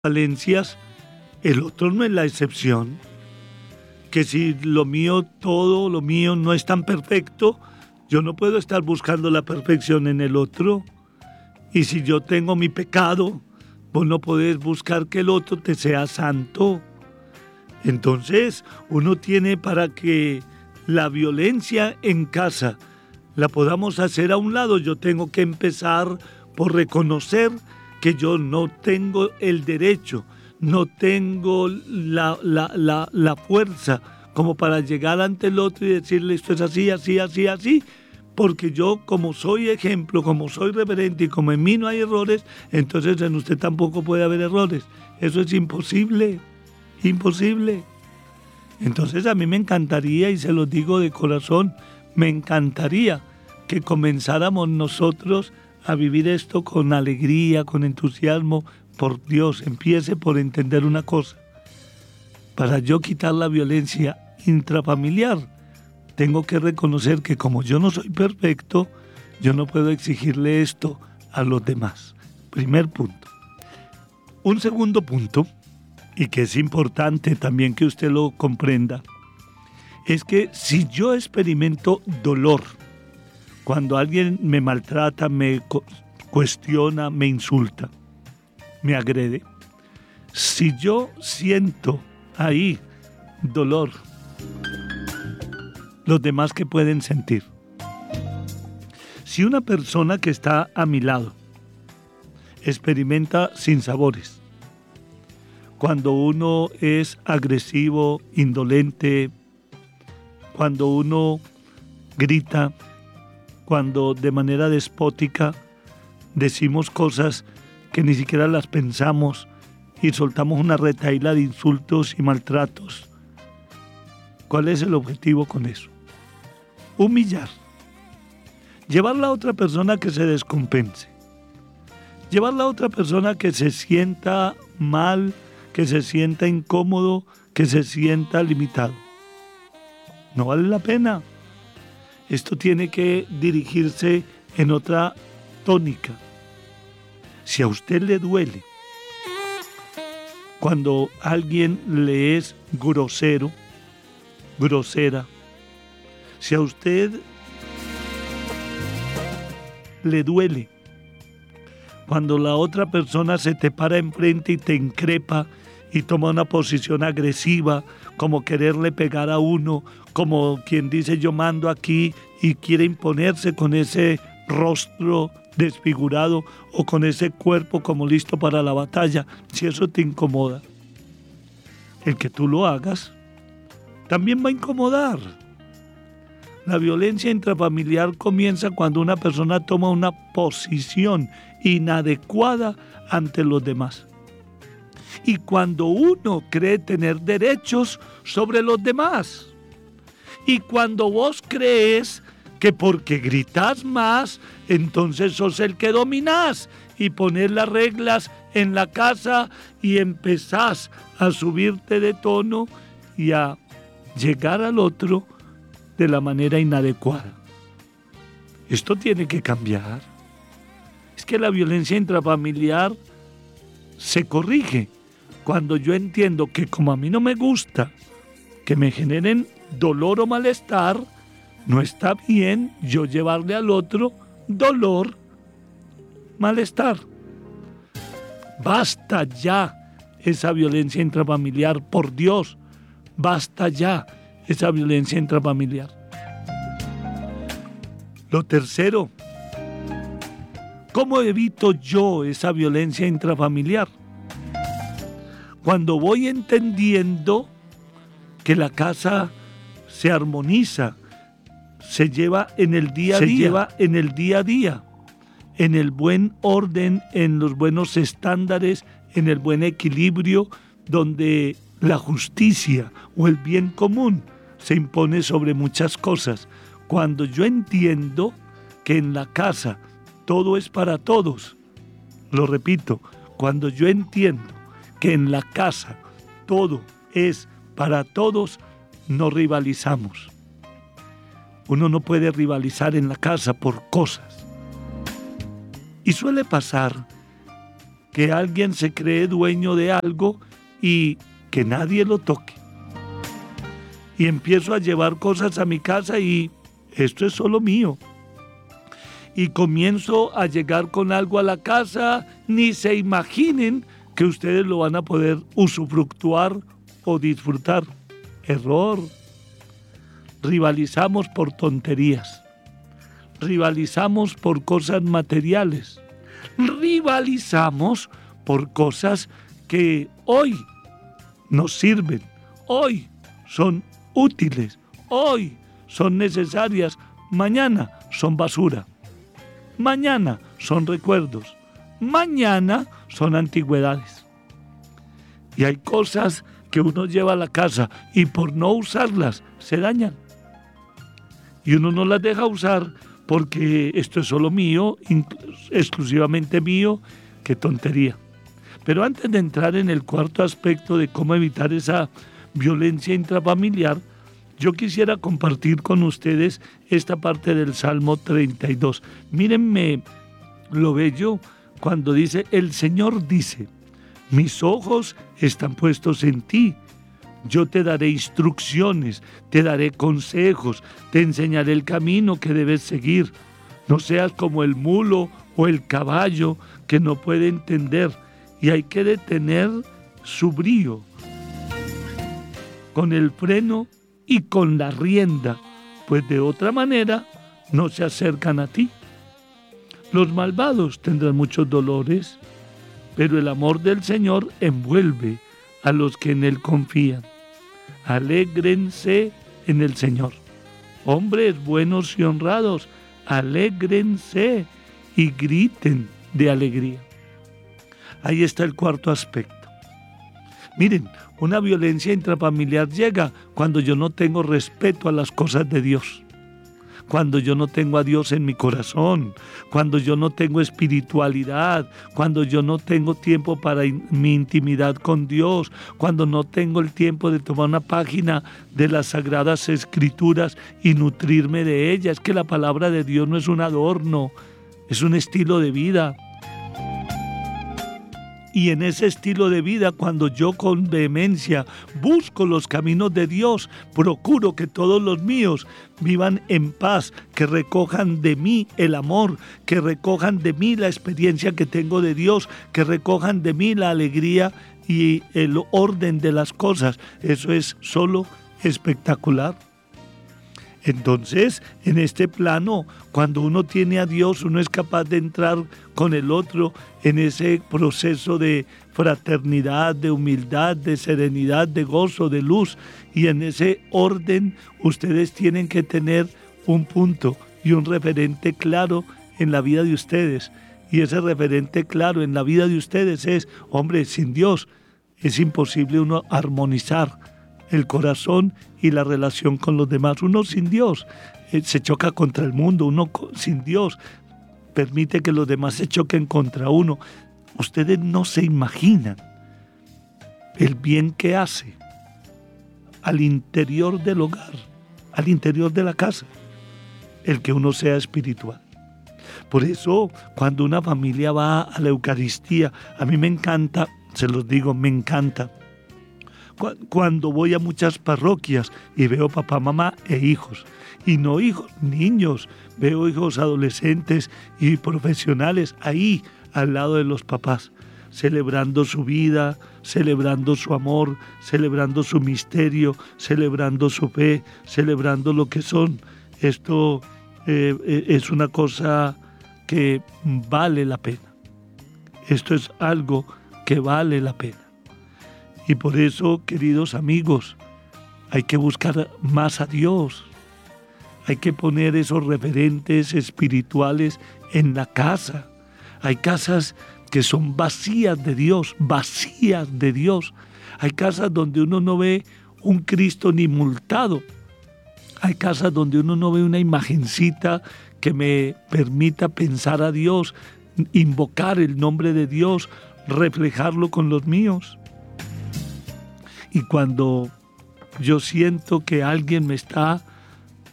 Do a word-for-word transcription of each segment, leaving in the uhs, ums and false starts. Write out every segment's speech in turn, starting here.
falencias, el otro no es la excepción. Que si lo mío, todo lo mío no es tan perfecto, yo no puedo estar buscando la perfección en el otro. Y si yo tengo mi pecado, vos no podés buscar que el otro te sea santo. Entonces, uno tiene para que la violencia en casa la podamos hacer a un lado. Yo tengo que empezar por reconocer que yo no tengo el derecho, no tengo la, la, la, la fuerza como para llegar ante el otro y decirle esto es así, así, así, así, porque yo como soy ejemplo, como soy reverente y como en mí no hay errores, entonces en usted tampoco puede haber errores. Eso es imposible, imposible. Entonces a mí me encantaría, y se lo digo de corazón, me encantaría que comenzáramos nosotros a vivir esto con alegría, con entusiasmo. Por Dios, empiece por entender una cosa. Para yo quitar la violencia intrafamiliar, tengo que reconocer que como yo no soy perfecto, yo no puedo exigirle esto a los demás. Primer punto. Un segundo punto, y que es importante también que usted lo comprenda, es que si yo experimento dolor, cuando alguien me maltrata, me cuestiona, me insulta, me agrede, si yo siento ahí dolor, los demás que pueden sentir. Si una persona que está a mi lado experimenta sinsabores, cuando uno es agresivo, indolente, cuando uno grita, cuando de manera despótica decimos cosas que ni siquiera las pensamos y soltamos una retahíla de insultos y maltratos. ¿Cuál es el objetivo con eso? Humillar. Llevar a la otra persona que se descompense. Llevar a la otra persona que se sienta mal, que se sienta incómodo, que se sienta limitado. No vale la pena. Esto tiene que dirigirse en otra tónica. Si a usted le duele cuando alguien le es grosero, grosera, si a usted le duele cuando la otra persona se te para enfrente y te increpa y toma una posición agresiva, como quererle pegar a uno, como quien dice yo mando aquí y quiere imponerse con ese rostro desfigurado o con ese cuerpo como listo para la batalla, si eso te incomoda, el que tú lo hagas también va a incomodar. La violencia intrafamiliar comienza cuando una persona toma una posición inadecuada ante los demás. Y cuando uno cree tener derechos sobre los demás. Y cuando vos crees que porque gritas más, entonces sos el que dominás y pones las reglas en la casa y empezás a subirte de tono y a llegar al otro de la manera inadecuada. Esto tiene que cambiar. Es que la violencia intrafamiliar se corrige cuando yo entiendo que como a mí no me gusta que me generen dolor o malestar, no está bien yo llevarle al otro dolor, malestar. Basta ya esa violencia intrafamiliar, por Dios, basta ya esa violencia intrafamiliar. Lo tercero, ¿cómo evito yo esa violencia intrafamiliar? Cuando voy entendiendo que la casa se armoniza, se lleva en el día a día, se lleva en el día a día, en el buen orden, en los buenos estándares, en el buen equilibrio, donde la justicia o el bien común se impone sobre muchas cosas. Cuando yo entiendo que en la casa todo es para todos, lo repito, cuando yo entiendo que en la casa todo es para todos, no rivalizamos. Uno no puede rivalizar en la casa por cosas. Y suele pasar que alguien se cree dueño de algo y que nadie lo toque. Y empiezo a llevar cosas a mi casa y esto es solo mío. Y comienzo a llegar con algo a la casa, ni se imaginen que ustedes lo van a poder usufructuar o disfrutar. Error. Rivalizamos por tonterías. Rivalizamos por cosas materiales. Rivalizamos por cosas que hoy nos sirven, hoy son útiles, hoy son necesarias, mañana son basura, mañana son recuerdos, mañana son antigüedades. Y hay cosas que uno lleva a la casa y por no usarlas se dañan. Y uno no las deja usar porque esto es solo mío, exclusivamente mío, qué tontería. Pero antes de entrar en el cuarto aspecto de cómo evitar esa violencia intrafamiliar, yo quisiera compartir con ustedes esta parte del Salmo treinta y dos. Mírenme lo bello cuando dice, el Señor dice, mis ojos están puestos en ti. Yo te daré instrucciones, te daré consejos, te enseñaré el camino que debes seguir. No seas como el mulo o el caballo que no puede entender y hay que detener su brío con el freno y con la rienda, pues de otra manera no se acercan a ti. Los malvados tendrán muchos dolores, pero el amor del Señor envuelve a los que en Él confían. Alégrense en el Señor. Hombres buenos y honrados, alégrense y griten de alegría. Ahí está el cuarto aspecto. Miren, una violencia intrafamiliar llega cuando yo no tengo respeto a las cosas de Dios, cuando yo no tengo a Dios en mi corazón, cuando yo no tengo espiritualidad, cuando yo no tengo tiempo para in- mi intimidad con Dios, cuando no tengo el tiempo de tomar una página de las Sagradas Escrituras y nutrirme de ella. Es que la palabra de Dios no es un adorno, es un estilo de vida. Y en ese estilo de vida, cuando yo con vehemencia busco los caminos de Dios, procuro que todos los míos vivan en paz, que recojan de mí el amor, que recojan de mí la experiencia que tengo de Dios, que recojan de mí la alegría y el orden de las cosas. Eso es solo espectacular. Entonces, en este plano, cuando uno tiene a Dios, uno es capaz de entrar con el otro en ese proceso de fraternidad, de humildad, de serenidad, de gozo, de luz. Y en ese orden, ustedes tienen que tener un punto y un referente claro en la vida de ustedes. Y ese referente claro en la vida de ustedes es, hombre, sin Dios es imposible uno armonizar el corazón y la relación con los demás. Uno sin Dios eh, se choca contra el mundo, uno sin Dios permite que los demás se choquen contra uno. Ustedes no se imaginan el bien que hace al interior del hogar, al interior de la casa, el que uno sea espiritual. Por eso, cuando una familia va a la Eucaristía, a mí me encanta, se los digo, me encanta, cuando voy a muchas parroquias y veo papá, mamá e hijos, y no hijos, niños, veo hijos adolescentes y profesionales ahí al lado de los papás, celebrando su vida, celebrando su amor, celebrando su misterio, celebrando su fe, celebrando lo que son. Esto eh, es una cosa que vale la pena. Esto es algo que vale la pena. Y por eso, queridos amigos, hay que buscar más a Dios. Hay que poner esos referentes espirituales en la casa. Hay casas que son vacías de Dios, vacías de Dios. Hay casas donde uno no ve un Cristo ni multado. Hay casas donde uno no ve una imagencita que me permita pensar a Dios, invocar el nombre de Dios, reflejarlo con los míos. Y cuando yo siento que alguien me está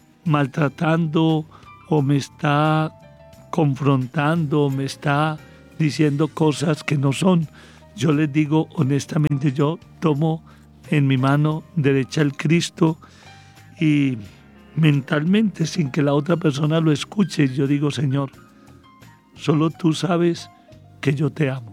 maltratando o me está confrontando o me está diciendo cosas que no son. Yo les digo honestamente, yo tomo en mi mano derecha el Cristo y mentalmente, sin que la otra persona lo escuche, yo digo, Señor, solo tú sabes que yo te amo.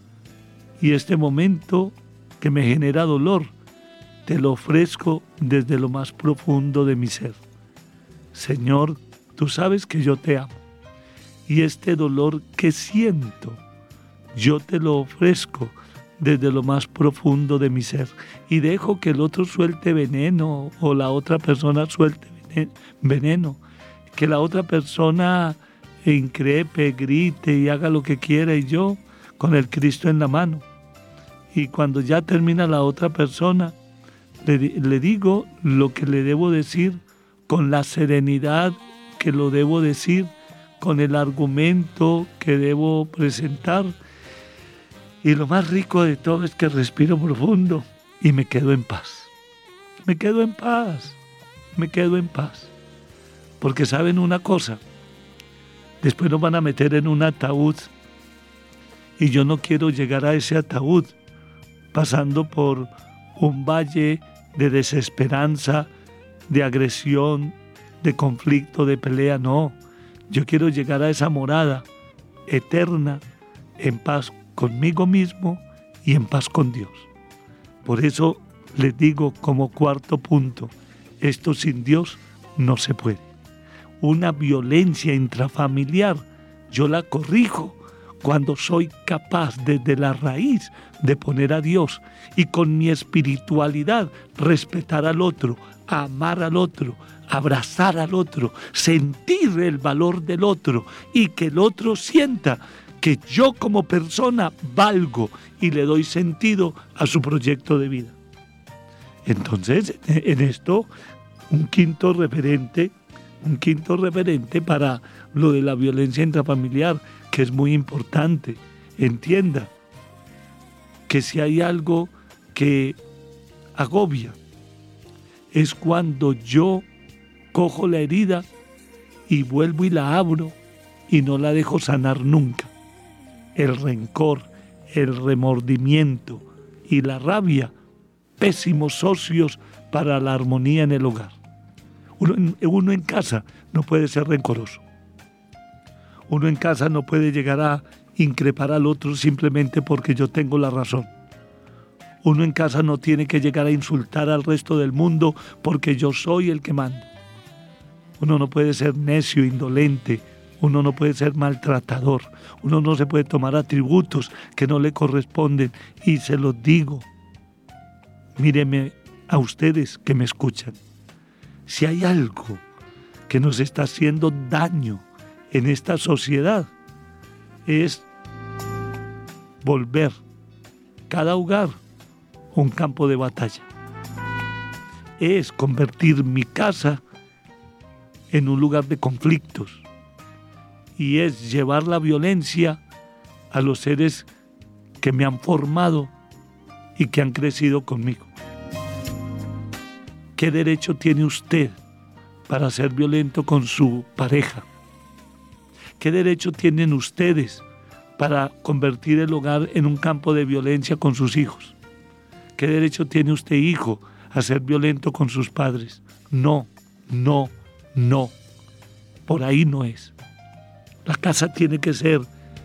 Y este momento que me genera dolor, te lo ofrezco desde lo más profundo de mi ser. Señor, tú sabes que yo te amo. Y este dolor que siento, yo te lo ofrezco desde lo más profundo de mi ser. Y dejo que el otro suelte veneno o la otra persona suelte veneno. Que la otra persona increpe, grite y haga lo que quiera y yo con el Cristo en la mano. Y cuando ya termina la otra persona, le, le digo lo que le debo decir con la serenidad que lo debo decir, con el argumento que debo presentar. Y lo más rico de todo es que respiro profundo y me quedo en paz. Me quedo en paz, me quedo en paz. Porque saben una cosa, después nos van a meter en un ataúd y yo no quiero llegar a ese ataúd pasando por un valle de desesperanza, de agresión, de conflicto, de pelea. No, yo quiero llegar a esa morada eterna en paz conmigo mismo y en paz con Dios. Por eso les digo como cuarto punto, esto sin Dios no se puede. Una violencia intrafamiliar, yo la corrijo cuando soy capaz desde la raíz de poner a Dios y con mi espiritualidad respetar al otro, amar al otro, abrazar al otro, sentir el valor del otro y que el otro sienta que yo como persona valgo y le doy sentido a su proyecto de vida. Entonces, en esto, un quinto referente, un quinto referente para lo de la violencia intrafamiliar, que es muy importante. Entienda que si hay algo que agobia, es cuando yo cojo la herida y vuelvo y la abro y no la dejo sanar nunca. El rencor, el remordimiento y la rabia, pésimos socios para la armonía en el hogar. Uno en, uno en casa no puede ser rencoroso. Uno en casa no puede llegar a increpar al otro simplemente porque yo tengo la razón. Uno en casa no tiene que llegar a insultar al resto del mundo porque yo soy el que manda. Uno no puede ser necio, indolente. Uno no puede ser maltratador. Uno no se puede tomar atributos que no le corresponden. Y se los digo. Míreme a ustedes que me escuchan. Si hay algo que nos está haciendo daño en esta sociedad, es volver cada hogar un campo de batalla. Es convertir mi casa en un lugar de conflictos. Y es llevar la violencia a los seres que me han formado y que han crecido conmigo. ¿Qué derecho tiene usted para ser violento con su pareja? ¿Qué derecho tienen ustedes para convertir el hogar en un campo de violencia con sus hijos? ¿Qué derecho tiene usted, hijo, a ser violento con sus padres? No, no, no. Por ahí no es. La casa tiene que ser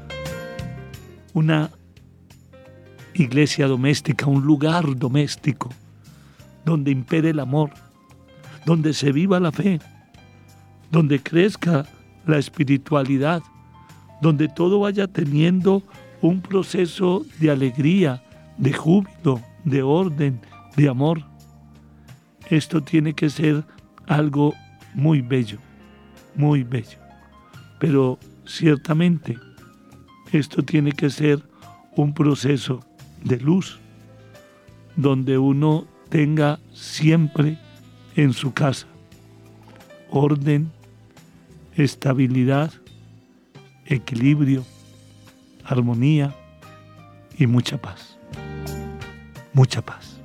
una iglesia doméstica, un lugar doméstico, donde impere el amor, donde se viva la fe, donde crezca la espiritualidad, donde todo vaya teniendo un proceso de alegría, de júbilo, de orden, de amor. Esto tiene que ser algo muy bello, muy bello. Pero ciertamente esto tiene que ser un proceso de luz, donde uno tenga siempre en su casa orden, estabilidad, equilibrio, armonía y mucha paz. Mucha paz.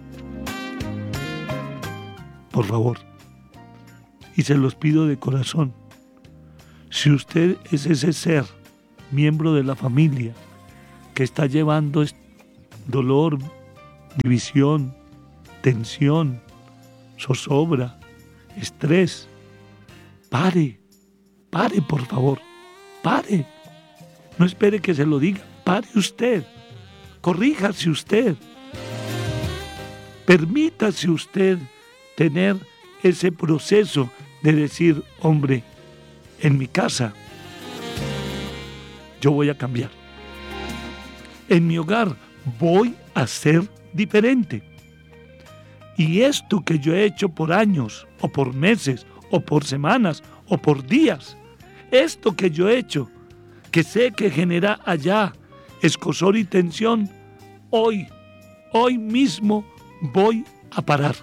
Por favor, y se los pido de corazón, si usted es ese ser, miembro de la familia, que está llevando es dolor, división, tensión, zozobra, estrés. Pare, pare por favor, pare. No espere que se lo diga, pare usted, corríjase usted. Permítase usted tener ese proceso de decir, hombre, en mi casa yo voy a cambiar. En mi hogar voy a ser diferente. Y esto que yo he hecho por años, o por meses, o por semanas, o por días, esto que yo he hecho, que sé que genera allá escozor y tensión, hoy, hoy mismo voy a parar.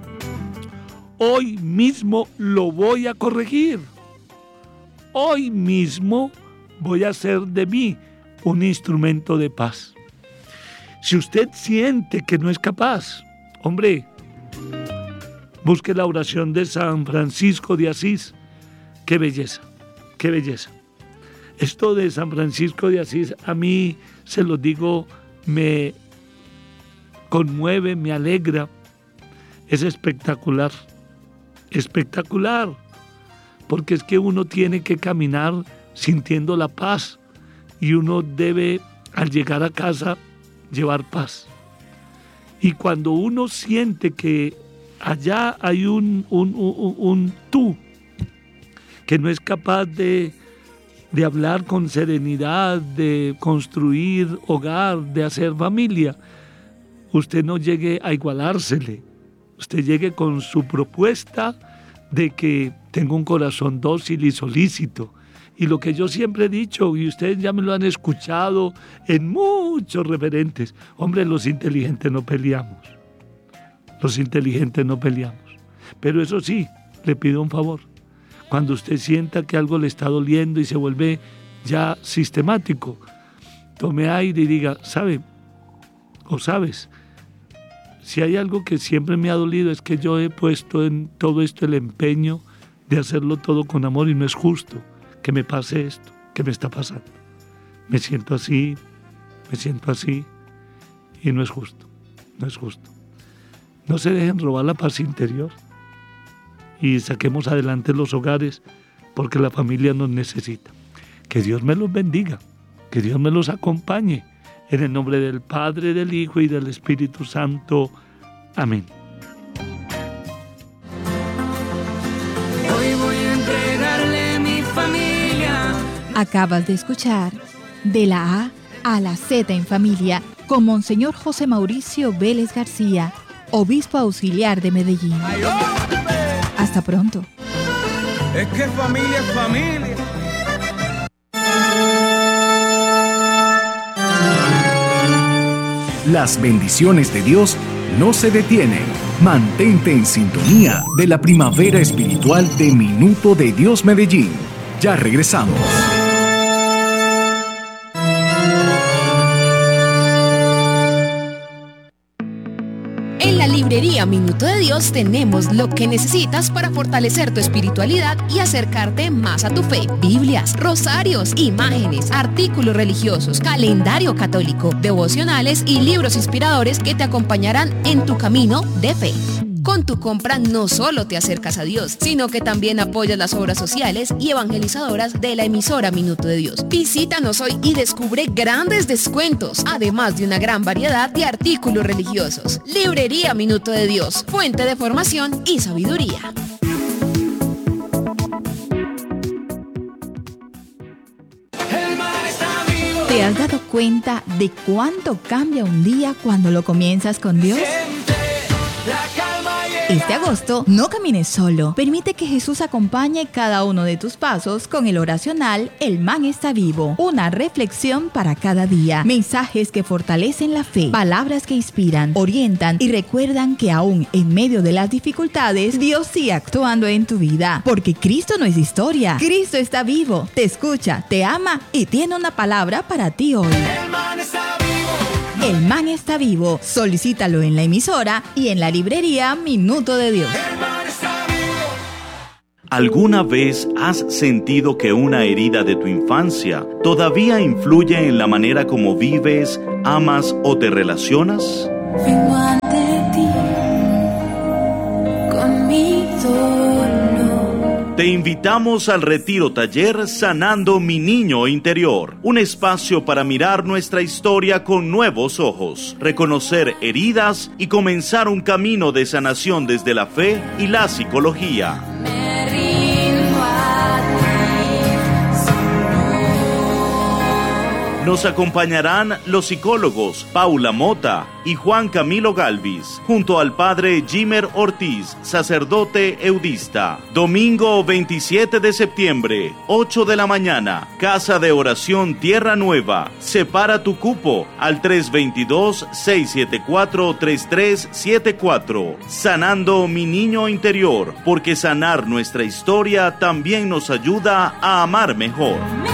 Hoy mismo lo voy a corregir. Hoy mismo voy a hacer de mí un instrumento de paz. Si usted siente que no es capaz, hombre, busque la oración de San Francisco de Asís. ¡Qué belleza! ¡Qué belleza! Esto de San Francisco de Asís, a mí, se lo digo, me conmueve, me alegra. Es espectacular, espectacular, porque es que uno tiene que caminar sintiendo la paz y uno debe, al llegar a casa, llevar paz. Y cuando uno siente que allá hay un, un, un, un tú que no es capaz de, de hablar con serenidad, de construir hogar, de hacer familia, usted no llegue a igualársele. Usted llegue con su propuesta de que tengo un corazón dócil y solícito. Y lo que yo siempre he dicho, y ustedes ya me lo han escuchado en muchos referentes, hombre, los inteligentes no peleamos. Los inteligentes no peleamos. Pero eso sí, le pido un favor. Cuando usted sienta que algo le está doliendo y se vuelve ya sistemático, tome aire y diga, ¿sabe? O sabes, si hay algo que siempre me ha dolido es que yo he puesto en todo esto el empeño de hacerlo todo con amor y no es justo que me pase esto, que me está pasando. Me siento así, me siento así y no es justo, no es justo. No se dejen robar la paz interior y saquemos adelante los hogares porque la familia nos necesita. Que Dios me los bendiga, que Dios me los acompañe. En el nombre del Padre, del Hijo y del Espíritu Santo. Amén. Hoy voy a entregarle mi familia. Acabas de escuchar De la A a la Z en Familia con Monseñor José Mauricio Vélez García, Obispo Auxiliar de Medellín. Hasta pronto. Es que familia es familia. Las bendiciones de Dios no se detienen. Mantente en sintonía de la primavera espiritual de Minuto de Dios Medellín. Ya regresamos. En la librería Minuto de Dios tenemos lo que necesitas para fortalecer tu espiritualidad y acercarte más a tu fe. Biblias, rosarios, imágenes, artículos religiosos, calendario católico, devocionales y libros inspiradores que te acompañarán en tu camino de fe. Con tu compra no solo te acercas a Dios, sino que también apoyas las obras sociales y evangelizadoras de la emisora Minuto de Dios. Visítanos hoy y descubre grandes descuentos, además de una gran variedad de artículos religiosos. Librería Minuto de Dios, fuente de formación y sabiduría. ¿Te has dado cuenta de cuánto cambia un día cuando lo comienzas con Dios? Este agosto, no camines solo. Permite que Jesús acompañe cada uno de tus pasos con el oracional El Man está vivo. Una reflexión para cada día. Mensajes que fortalecen la fe. Palabras que inspiran, orientan y recuerdan que aún en medio de las dificultades, Dios sigue actuando en tu vida. Porque Cristo no es historia. Cristo está vivo, te escucha, te ama y tiene una palabra para ti hoy. El man está vivo. El Man está vivo. Solicítalo en la emisora y en la librería Minuto de Dios. El man está vivo. ¿Alguna vez has sentido que una herida de tu infancia todavía influye en la manera como vives, amas o te relacionas? Vengo ante ti con mi dolor. Te invitamos al retiro taller Sanando mi Niño Interior, un espacio para mirar nuestra historia con nuevos ojos, reconocer heridas y comenzar un camino de sanación desde la fe y la psicología. Nos acompañarán los psicólogos Paula Mota y Juan Camilo Galvis, junto al padre Jimer Ortiz, sacerdote eudista. Domingo veintisiete de septiembre, ocho de la mañana, Casa de Oración Tierra Nueva. Separa tu cupo al tres dos dos, seis siete cuatro, tres tres siete cuatro. Sanando mi niño interior, porque sanar nuestra historia también nos ayuda a amar mejor.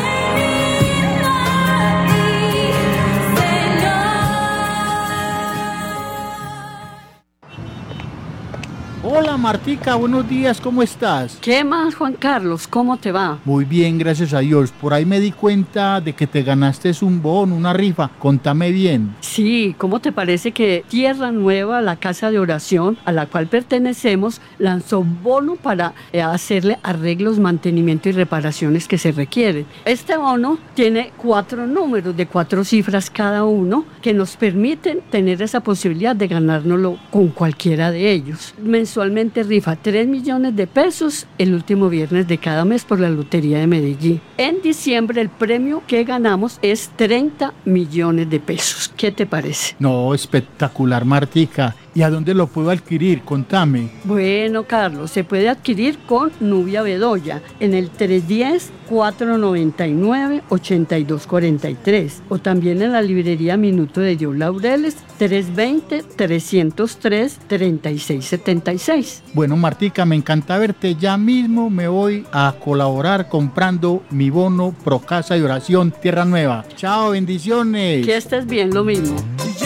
Hola Martica, buenos días, ¿cómo estás? ¿Qué más, Juan Carlos? ¿Cómo te va? Muy bien, gracias a Dios. Por ahí me di cuenta de que te ganaste un bono, una rifa. Contame bien. Sí, ¿cómo te parece que Tierra Nueva, la casa de oración a la cual pertenecemos, lanzó bono para eh, hacerle arreglos, mantenimiento y reparaciones que se requieren? Este bono tiene cuatro números de cuatro cifras cada uno que nos permiten tener esa posibilidad de ganárnoslo con cualquiera de ellos. Mensualmente rifa tres millones de pesos el último viernes de cada mes por la Lotería de Medellín. En diciembre el premio que ganamos es treinta millones de pesos. ¿Qué te parece? No, espectacular, Martica. ¿Y a dónde lo puedo adquirir? Contame. Bueno, Carlos, se puede adquirir con Nubia Bedoya en el tres uno cero, cuatro nueve nueve, ocho dos cuatro tres o también en la librería Minuto de Dios Laureles tres dos cero, tres cero tres, tres seis siete seis. Bueno, Martica, me encanta verte. Ya mismo me voy a colaborar comprando mi bono Pro Casa de Oración Tierra Nueva. Chao, bendiciones. Que estés bien, lo mismo.